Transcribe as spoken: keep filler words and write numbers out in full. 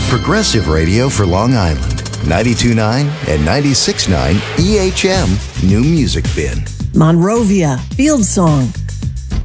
Progressive Radio for Long Island. ninety-two point nine and ninety-six point nine E H M New Music Bin. Monrovia, Field Song.